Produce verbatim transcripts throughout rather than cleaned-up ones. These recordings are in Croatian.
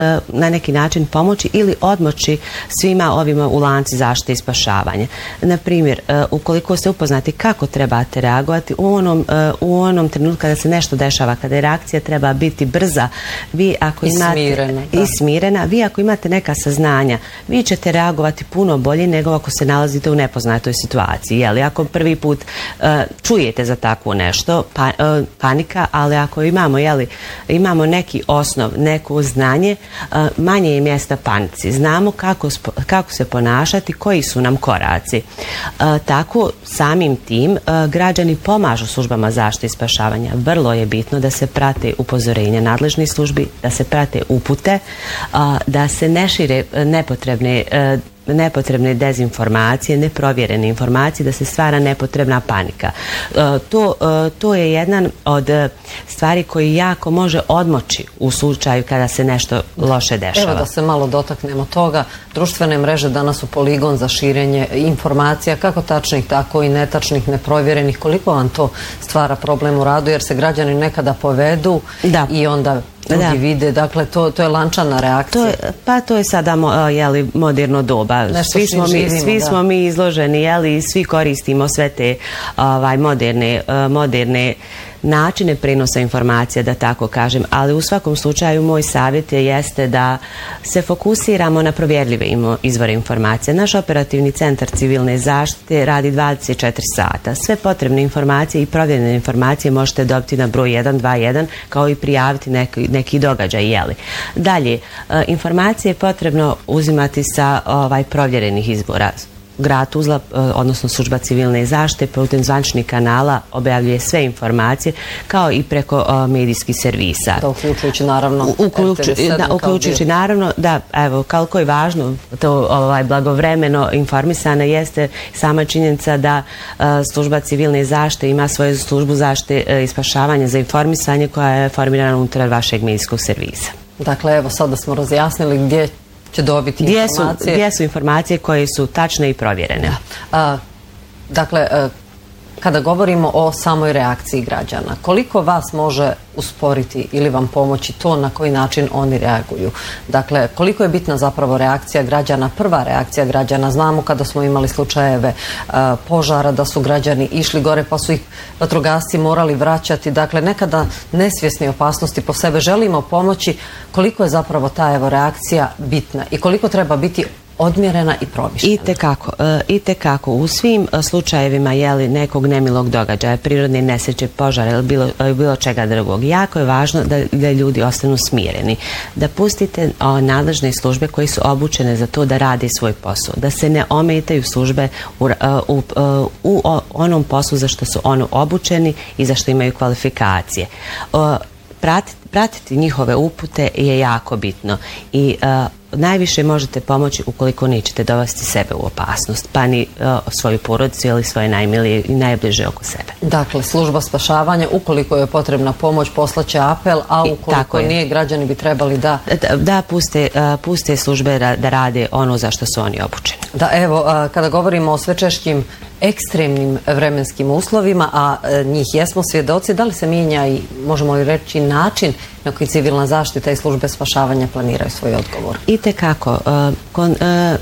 na neki način pomoći ili odmoći svima ovima u lanci zaštite i spašavanja. Na primjer, ukoliko ste upoznati kako trebate reagovati u onom, u onom trenutku kada se nešto dešava, kada je reakcija treba biti brza, vi ako imate, I smirena, da. i smirena, vi ako imate neka saznanja, vi ćete reagovati puno bolje nego ako se nalazite u nepoznatoj situaciji. Jeli, ako prvi put uh, čujete za takvo nešto, pa, uh, panika, ali ako imamo, jeli, imamo neki osnov, neko znanje, uh, manje je mjesta panici. Znamo kako, kako se ponašati, koji su nam koraci. Uh, tako samim tim uh, građani pomažu službama zaštite i spašavanja. Vrlo je bitno da se prate upozorenja nadležnih službi, da se prate upute, uh, da se ne šire nepotrebne uh, nepotrebne dezinformacije, neprovjerene informacije, da se stvara nepotrebna panika. E, to, e, to je jedan od stvari koji jako može odmoći u slučaju kada se nešto loše dešava. Evo da se malo dotaknemo toga. Društvene mreže danas su poligon za širenje informacija, kako tačnih, tako i netačnih, neprovjerenih. Koliko vam to stvara problem u radu, jer se građani nekada povedu da. I onda drugi da. Vide, dakle to, to je lančana reakcija. To je, pa to je sada jeli, moderno doba. Nešto svi smo, mi, živimo, svi da. smo mi izloženi, jeli, i svi koristimo sve te ovaj, moderne, moderne načine prenosa informacija, da tako kažem, ali u svakom slučaju moj savjet jeste da se fokusiramo na provjerljive izvore informacija. Naš operativni centar civilne zaštite radi dvadeset četiri sata. Sve potrebne informacije i provjerene informacije možete dobiti na broj jedan dva jedan, kao i prijaviti neki, neki događaj. Jeli. Dalje, informacije je potrebno uzimati sa ovaj, provjerenih izvora. Grad Tuzla, odnosno služba civilne zaštite, putem zvančnih kanala objavljuje sve informacije, kao i preko uh, medijskih servisa. Da, uključujući naravno Uključu, da, uključujući naravno, da, evo, koliko je važno to ovaj, blagovremeno informisana jeste sama činjenica da uh, služba civilne zaštite ima svoju službu zaštite uh, i spašavanja za informisanje koja je formirana unutar vašeg medijskog servisa. Dakle, evo, sada smo razjasnili gdje će dobiti gdje informacije. Su, gdje su informacije koje su tačne i provjerene. Da. A, dakle, a, kada govorimo o samoj reakciji građana, koliko vas može usporiti ili vam pomoći to na koji način oni reaguju? Dakle, koliko je bitna zapravo reakcija građana, prva reakcija građana? Znamo kada smo imali slučajeve a, požara da su građani išli gore pa su ih vatrogasci morali vraćati. Dakle, nekada nesvjesni opasnosti po sebe želimo pomoći. Koliko je zapravo ta evo reakcija bitna i koliko treba biti odmjerena i promišljena? Itekako, itekako. U svim slučajevima jeli, nekog nemilog događaja, prirodne nesreće, požara ili bilo, bilo čega drugog, jako je važno da, da ljudi ostanu smireni. Da pustite o, nadležne službe koji su obučene za to da rade svoj posao. Da se ne ometaju službe u, u, u, u onom poslu za što su ono obučeni i za što imaju kvalifikacije. O, pratiti, pratiti njihove upute je jako bitno i uh, najviše možete pomoći ukoliko nećete dovesti sebe u opasnost, pa ni uh, svoju porodicu ili svoje najmilije i najbliže oko sebe. Dakle, služba spašavanja, ukoliko je potrebna pomoć, poslaće apel, a ukoliko nije, građani bi trebali da... Da, da puste, uh, puste službe da, da rade ono za što su oni obučeni. Da, evo, uh, kada govorimo o sve češćim ekstremnim vremenskim uslovima, a e, njih jesmo svjedoci, da li se mijenja i, možemo li reći, način na koji civilna zaštita i službe spašavanja planiraju svoj odgovor? Itekako. Uh, kon, uh,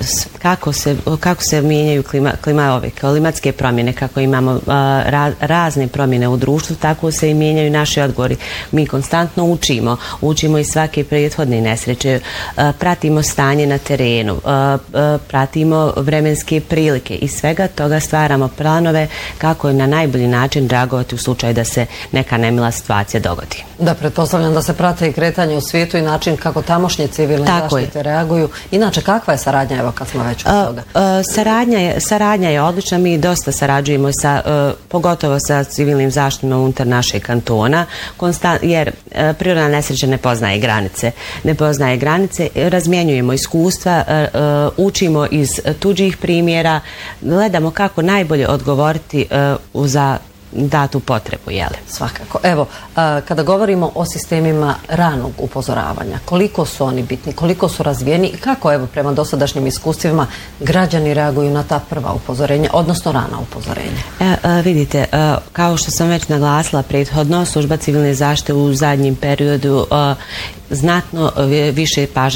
kako, se, kako se mijenjaju klima, klima ove, klimatske promjene, kako imamo uh, ra, razne promjene u društvu, tako se i mijenjaju naši odgovori. Mi konstantno učimo, učimo i svake prethodne nesreće, uh, pratimo stanje na terenu, uh, uh, pratimo vremenske prilike i svega toga stvaramo planove kako je na najbolji način reagovati u slučaju da se neka nemila situacija dogodi. Da, pretpostavljam da se prate i kretanje u svijetu i način kako tamošnje civilne tako zaštite je. Reaguju. Inače, kakva je saradnja, evo kad smo već od toga? Uh, uh, saradnja, je, saradnja je odlična, mi dosta sarađujemo sa, uh, pogotovo sa civilnim zaštitima unutar našeg kantona, konstant, jer uh, prirodna nesreća ne poznaje granice. Ne poznaje granice, razmjenjujemo iskustva, uh, uh, učimo iz tuđih primjera, gledamo kako najbolje odgovoriti uh, za datu potrebu, jeli? Svakako. Evo, a, kada govorimo o sistemima ranog upozoravanja, koliko su oni bitni, koliko su razvijeni i kako, evo, prema dosadašnjim iskustvima građani reaguju na ta prva upozorenja, odnosno rana upozorenja? E, a, vidite, a, kao što sam već naglasila prethodno, služba civilne zaštite u zadnjem periodu a, znatno više pažnje